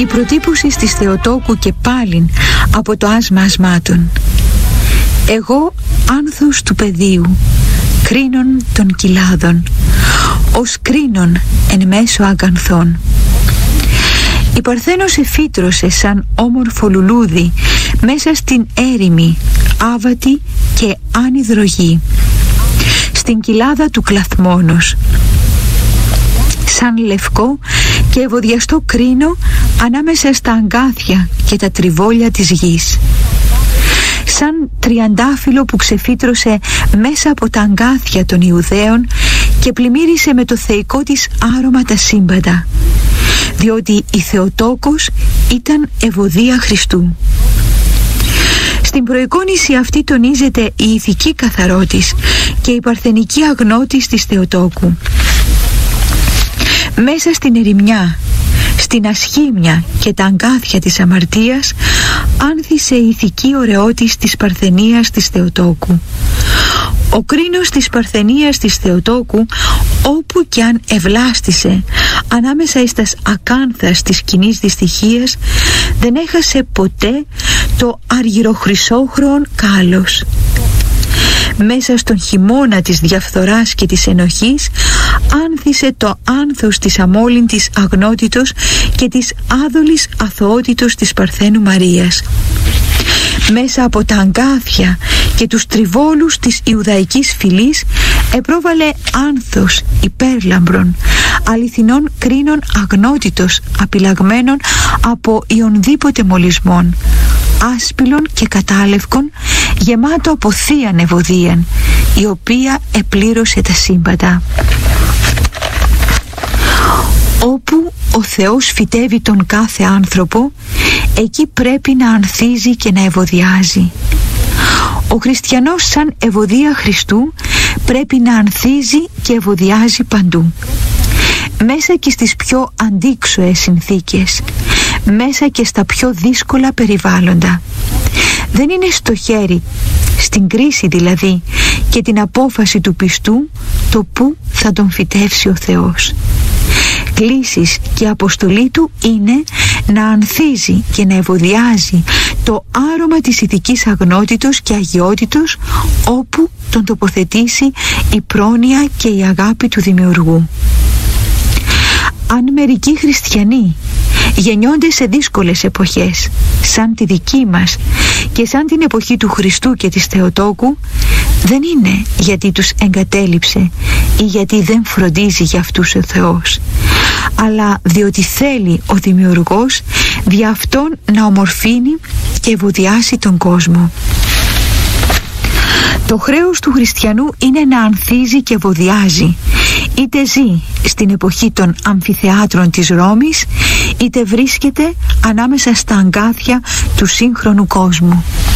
προτύπωσης της Θεοτόκου και πάλιν από το άσμα ασμάτων. Εγώ άνθος του πεδίου, κρίνων των κοιλάδων, ως κρίνων εν μέσω αγκανθών. Η Παρθένος εφύτρωσε σαν όμορφο λουλούδι μέσα στην έρημη, άβατη και άνυδρο γη, στην κοιλάδα του Κλαθμόνος, σαν λευκό και ευωδιαστό κρίνο ανάμεσα στα αγκάθια και τα τριβόλια της γης, σαν τριαντάφυλλο που ξεφύτρωσε μέσα από τα αγκάθια των Ιουδαίων και πλημμύρισε με το θεϊκό της άρωμα τα σύμπαντα, διότι η Θεοτόκος ήταν ευωδία Χριστού. Στην προεικόνηση αυτή τονίζεται η ηθική καθαρότης και η παρθενική αγνότης της Θεοτόκου. Μέσα στην ερημιά, στην ασχήμια και τα αγκάθια της αμαρτίας άνθησε η ηθική ωραιότης της παρθενίας της Θεοτόκου. Ο κρίνος της παρθενίας της Θεοτόκου, όπου κι αν ευλάστησε ανάμεσα εις τας ακάνθας της κοινής δυστυχίας, δεν έχασε ποτέ το αργυροχρυσόχρωον κάλος. Μέσα στον χειμώνα της διαφθοράς και της ενοχής άνθησε το άνθος της αμόλυντης αγνότητος και της άδολης αθωότητος της Παρθένου Μαρίας. Μέσα από τα αγκάθια και τους τριβόλους της Ιουδαϊκής φυλής επρόβαλε άνθος υπέρλαμπρον, αληθινών κρίνων αγνότητος, απειλαγμένων από ιονδήποτε μολυσμών, άσπυλων και κατάλευκων, γεμάτο από θείαν ευωδίαν, η οποία επλήρωσε τα σύμπαντα. Όπου ο Θεός φυτεύει τον κάθε άνθρωπο, εκεί πρέπει να ανθίζει και να ευωδιάζει. Ο χριστιανός σαν ευωδία Χριστού πρέπει να ανθίζει και ευωδιάζει παντού, μέσα και στις πιο αντίξωες συνθήκες, μέσα και στα πιο δύσκολα περιβάλλοντα. Δεν είναι στο χέρι, στην κρίση δηλαδή και την απόφαση του πιστού, το που θα τον φυτεύσει ο Θεός. Κλήσεις και αποστολή του είναι να ανθίζει και να ευωδιάζει το άρωμα της ηθικής αγνότητος και αγιότητος όπου τον τοποθετήσει η πρόνοια και η αγάπη του Δημιουργού. Αν μερικοί χριστιανοί γεννιόνται σε δύσκολες εποχές, σαν τη δική μας και σαν την εποχή του Χριστού και της Θεοτόκου, δεν είναι γιατί τους εγκατέλειψε ή γιατί δεν φροντίζει για αυτούς ο Θεός, αλλά διότι θέλει ο Δημιουργός δι' αυτόν να ομορφύνει και ευωδιάσει τον κόσμο. Το χρέος του χριστιανού είναι να ανθίζει και ευωδιάζει, είτε ζει στην εποχή των αμφιθεάτρων της Ρώμης, είτε βρίσκεται ανάμεσα στα αγκάθια του σύγχρονου κόσμου.